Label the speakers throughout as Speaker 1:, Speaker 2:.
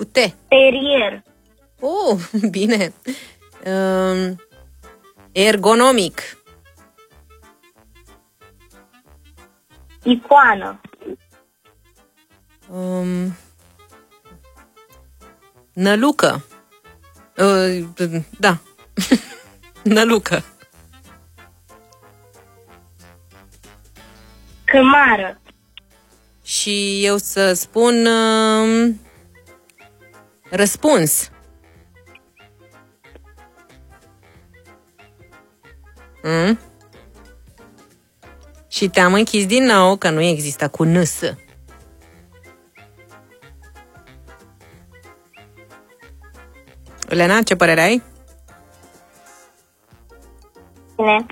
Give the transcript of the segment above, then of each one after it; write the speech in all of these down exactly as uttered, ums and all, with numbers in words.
Speaker 1: Cu T.
Speaker 2: Terier.
Speaker 1: Oh, bine. Um, ergonomic.
Speaker 2: Icoană.
Speaker 1: Um, nălucă. Uh, da. Nălucă.
Speaker 2: Cămară.
Speaker 1: Și eu să spun uh, răspuns. Mm? Și te-am închis din nou că nu există cu N-S. Elena, ce părere ai?
Speaker 2: Bine.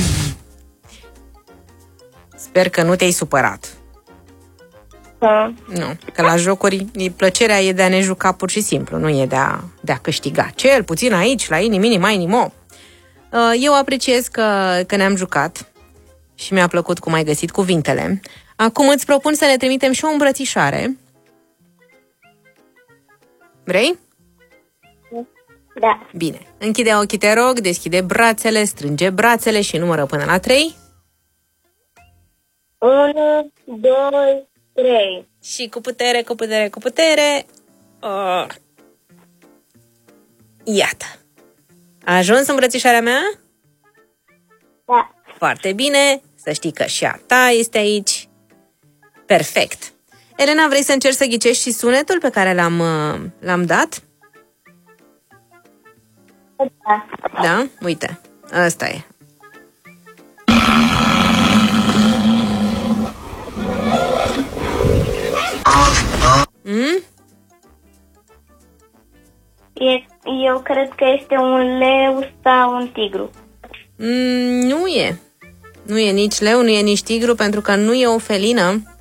Speaker 1: Sper că nu te-ai supărat.
Speaker 2: Da.
Speaker 1: Nu, că la jocuri plăcerea e de a ne juca pur și simplu, nu e de a, de a câștiga. Cel puțin aici, la Ini Mini Mai Nimo. Eu apreciez că, că ne-am jucat și mi-a plăcut cum ai găsit cuvintele. Acum îți propun să ne trimitem și o îmbrățișare. Vrei?
Speaker 2: Da.
Speaker 1: Bine. Închide ochii, te rog, deschide brațele, strânge brațele și numără până la trei.
Speaker 2: Unu, doi, trei.
Speaker 1: Și cu putere, cu putere, cu putere. Oh. Iată. A ajuns îmbrățișarea mea?
Speaker 2: Da.
Speaker 1: Foarte bine. Să știi că și a ta este aici. Perfect. Elena, vrei să încerci să ghicești și sunetul pe care l-am, l-am dat?
Speaker 2: Da.
Speaker 1: Da? Uite, ăsta e. Mm?
Speaker 2: E, eu cred că este un leu sau un tigru.
Speaker 1: Mm, nu e. Nu e nici leu, nu e nici tigru, pentru că nu e o felină.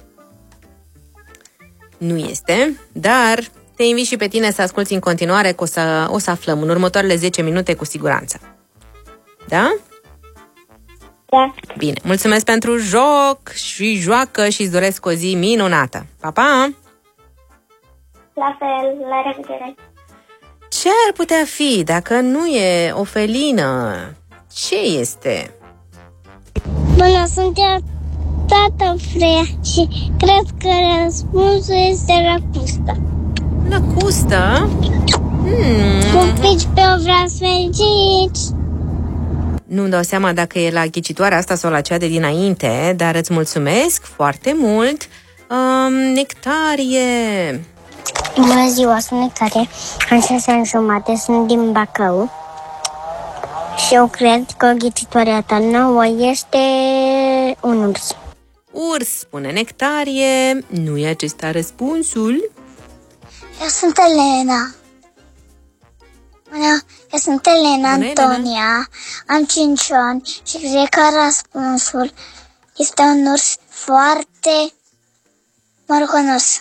Speaker 1: Nu este, dar te invit și pe tine să asculți în continuare, că o să, o să aflăm în următoarele zece minute cu siguranță. Da?
Speaker 2: Da.
Speaker 1: Bine, mulțumesc pentru joc și joacă și îți doresc o zi minunată. Pa, pa!
Speaker 2: La fel, la revedere.
Speaker 1: Ce ar putea fi dacă nu e o felină? Ce este?
Speaker 3: Bună, sunt eu, tată Freia, și cred că răspunsul este lăcustă.
Speaker 1: Lăcustă? Hmm.
Speaker 3: Cu pici pe o vreați fericiți.
Speaker 1: Nu-mi dau seama dacă e la ghicitoarea asta sau la cea de dinainte, dar îți mulțumesc foarte mult. Um, nectarie.
Speaker 3: Bună ziua, sunt Nectarie. Am șase ani jumate, sunt din Bacău. Și eu cred că ghicitoarea ta nouă este un urs.
Speaker 1: Urs, spune Nectarie. Nu e acesta răspunsul?
Speaker 3: Eu sunt Elena. Bună, eu sunt Elena
Speaker 1: Bună,
Speaker 3: Antonia.
Speaker 1: Elena.
Speaker 3: Am cinci ani și cred că răspunsul este un urs foarte morocănos.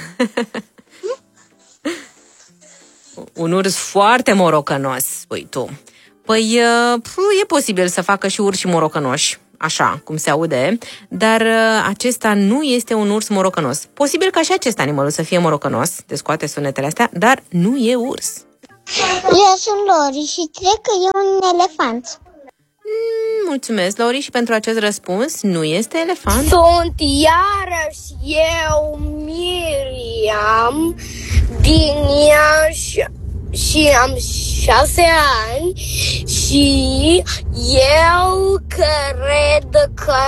Speaker 1: Un urs foarte morocănos, spui tu. Păi e posibil să facă și urși morocănoși, așa cum se aude, dar acesta nu este un urs morocănos. Posibil ca și acest animal să fie morocănos, te scoate sunetele astea, dar nu e urs.
Speaker 3: Eu sunt Lori și cred că e un elefant.
Speaker 1: Mm, mulțumesc, Lori, și pentru acest răspuns. Nu este elefant.
Speaker 4: Sunt iarăși eu, Miriam, din Iași și am șase ani și eu cred că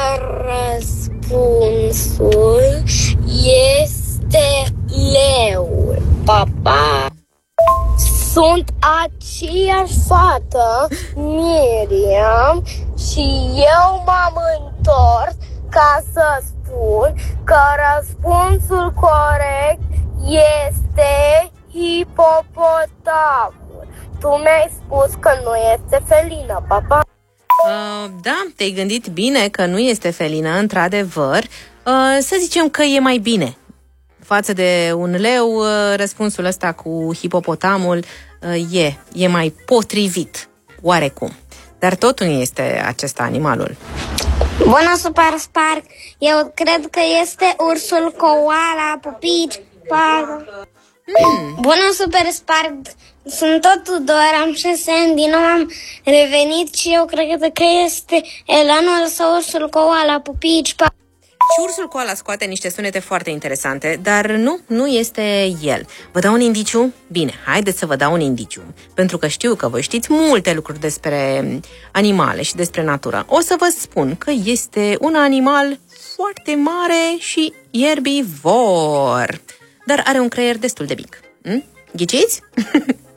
Speaker 4: răspunsul este leul. Papa! Sunt aceeași fată, Miriam, și eu m-am întors ca să spun că răspunsul corect este hipopotamul. Tu mi-ai spus că nu este felină, papa.
Speaker 1: Uh, da, te-ai gândit bine că nu este felină, într-adevăr. Uh, să zicem că e mai bine. Față de un leu, uh, răspunsul ăsta cu hipopotamul uh, e, e mai potrivit, oarecum. Dar tot nu este acesta animalul.
Speaker 3: Bună, Super Spark! Eu cred că este ursul koala, pupici, par...
Speaker 1: Mm.
Speaker 3: Bună, Super Spark! Sunt tot Tudor, am șase ani, din nou am revenit și eu cred că este elanul sau ursul koala, pupici, pa...
Speaker 1: Și ursul koala scoate niște sunete foarte interesante, dar nu, nu este el. Vă dau un indiciu? Bine, haideți să vă dau un indiciu, pentru că știu că voi știți multe lucruri despre animale și despre natură. O să vă spun că este un animal foarte mare și ierbivor, dar are un creier destul de mic. Hm? Ghiciți?